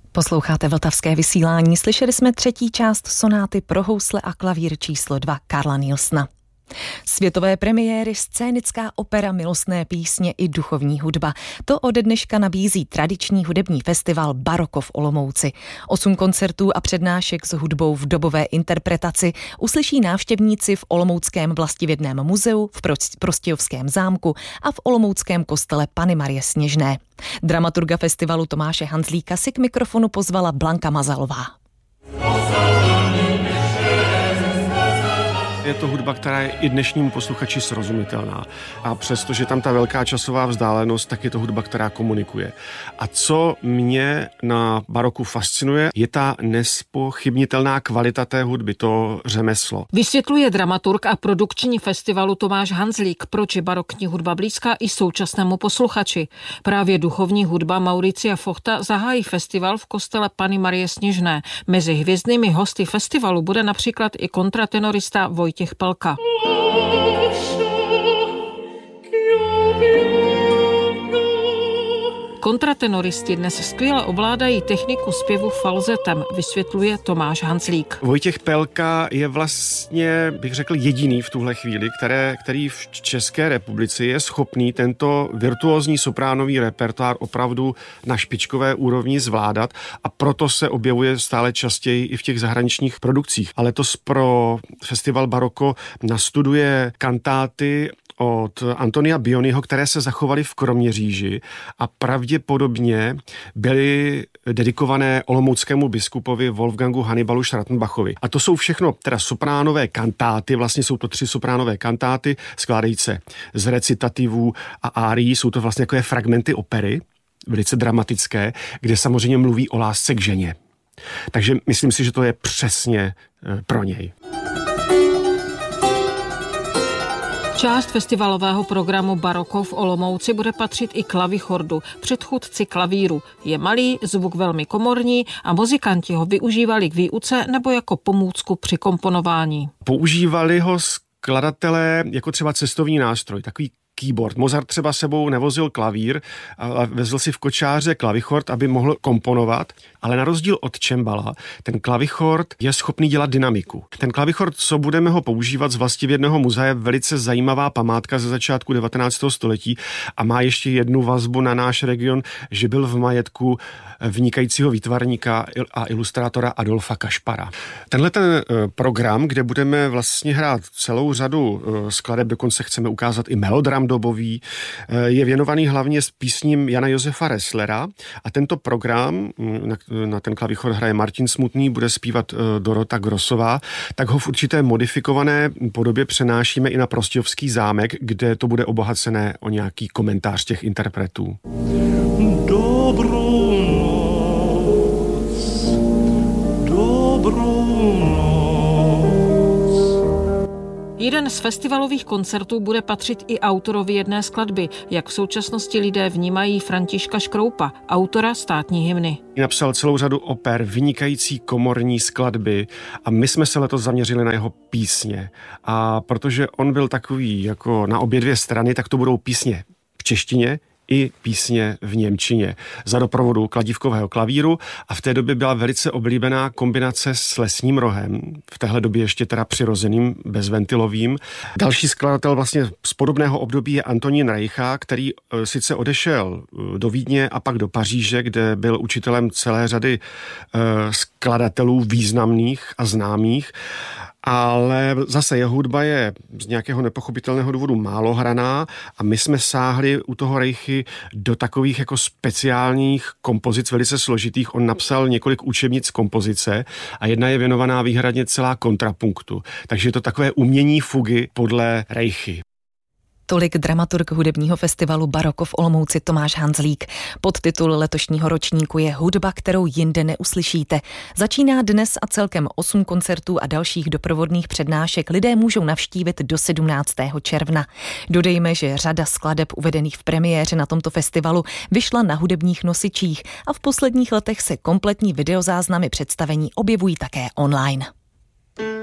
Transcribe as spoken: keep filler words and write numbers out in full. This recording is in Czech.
Posloucháte Vltavské vysílání. Slyšeli jsme třetí část sonáty pro housle a klavír číslo dva Carla Nielsena. Světové premiéry, scénická opera, milostné písně i duchovní hudba. To ode dneška nabízí tradiční hudební festival Baroko v Olomouci. Osm koncertů a přednášek s hudbou v dobové interpretaci uslyší návštěvníci v Olomouckém vlastivědném muzeu, v Prostějovském zámku a v Olomouckém kostele Panny Marie Sněžné. Dramaturga festivalu Tomáše Hanzlíka si k mikrofonu pozvala Blanka Mazalová. Je to hudba, která je i dnešnímu posluchači srozumitelná. A přestože tam ta velká časová vzdálenost, tak je to hudba, která komunikuje. A co mě na baroku fascinuje, je ta nespochybnitelná kvalita té hudby, to řemeslo. Vysvětluje dramaturg a produkční festivalu Tomáš Hanzlík, proč je barokní hudba blízká i současnému posluchači. Právě duchovní hudba Mauricia Fochta zahájí festival v kostele Panny Marie Sněžné. Mezi hvězdnými hosty festivalu bude například i kontratenorista Vojtěch Pelka. Kontratenoristi dnes skvěle ovládají techniku zpěvu falzetem, vysvětluje Tomáš Hanzlík. Vojtěch Pelka je vlastně, bych řekl, jediný v tuhle chvíli, které, který v České republice je schopný tento virtuózní sopránový repertoár opravdu na špičkové úrovni zvládat a proto se objevuje stále častěji i v těch zahraničních produkcích. A letos pro festival Baroko nastuduje kantáty od Antonia Bioniho, které se zachovaly v Kroměříži a pravděpodobně byly dedikované olomouckému biskupovi Wolfgangu Hannibalu Schrattenbachovi. A to jsou všechno teda sopránové kantáty, vlastně jsou to tři sopránové kantáty, skládají se z recitativů a árií, jsou to vlastně takové fragmenty opery, velice dramatické, kde samozřejmě mluví o lásce k ženě. Takže myslím si, že to je přesně pro něj. Část festivalového programu Baroko v Olomouci bude patřit i klavichordu, předchůdci klavíru. Je malý, zvuk velmi komorní a muzikanti ho využívali k výuce nebo jako pomůcku při komponování. Používali ho skladatelé jako třeba cestovní nástroj, takový keyboard. Mozart třeba sebou nevozil klavír, ale vezl si v kočáře klavichord, aby mohl komponovat, ale na rozdíl od čembala, ten klavichord je schopný dělat dynamiku. Ten klavichord, co budeme ho používat z Vlastivědného muzea, je velice zajímavá památka ze začátku devatenáctého století a má ještě jednu vazbu na náš region, že byl v majetku vynikajícího výtvarníka a ilustrátora Adolfa Kašpara. Tenhle ten program, kde budeme vlastně hrát celou řadu skladeb, dokonce chceme ukázat i melodram dobový, je věnovaný hlavně s písním Jana Josefa Resslera a tento program, na, na ten klavichord hraje Martin Smutný, bude zpívat Dorota Grossová, tak ho v určité modifikované podobě přenášíme i na Prostějovský zámek, kde to bude obohacené o nějaký komentář těch interpretů. Dobrou noc, dobrou noc. Jeden z festivalových koncertů bude patřit i autorovi jedné skladby, jak v současnosti lidé vnímají Františka Škroupa, autora státní hymny. Napsal celou řadu oper, vynikající komorní skladby a my jsme se letos zaměřili na jeho písně. A protože on byl takový jako na obě dvě strany, tak to budou písně v češtině i písně v němčině za doprovodu kladívkového klavíru a v té době byla velice oblíbená kombinace s lesním rohem, v téhle době ještě teda přirozeným, bezventilovým. Další skladatel vlastně z podobného období je Antonín Reicha, který sice odešel do Vídně a pak do Paříže, kde byl učitelem celé řady skladatelů významných a známých, ale zase jeho hudba je z nějakého nepochopitelného důvodu málo hraná a my jsme sáhli u toho Reichy do takových jako speciálních kompozic, velice složitých. On napsal několik učebnic kompozice a jedna je věnovaná výhradně celá kontrapunktu. Takže je to takové umění fugy podle Reichy. Tolik dramaturg hudebního festivalu Baroko v Olomouci Tomáš Hanzlík. Podtitul letošního ročníku je Hudba, kterou jinde neuslyšíte. Začíná dnes a celkem osm koncertů a dalších doprovodných přednášek lidé můžou navštívit do sedmnáctého června. Dodejme, že řada skladeb uvedených v premiéře na tomto festivalu vyšla na hudebních nosičích a v posledních letech se kompletní videozáznamy představení objevují také online.